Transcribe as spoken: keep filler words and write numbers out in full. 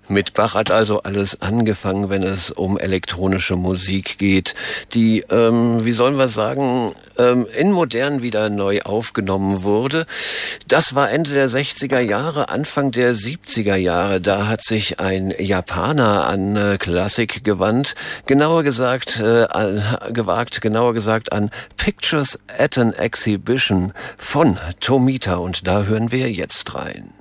Mit Bach hat also alles angefangen, wenn es um elektronische Musik geht, die, ähm, wie sollen wir sagen, ähm, in modern wieder neu aufgenommen wurde. Das war Ende der sechziger Jahre, Anfang der siebziger Jahre. Da hat sich ein Japaner an äh, Klassik gewandt, genauer gesagt, äh, an, gewagt, genauer gesagt an Pictures at an Exhibition von Tomita. Und da hören wir jetzt rein.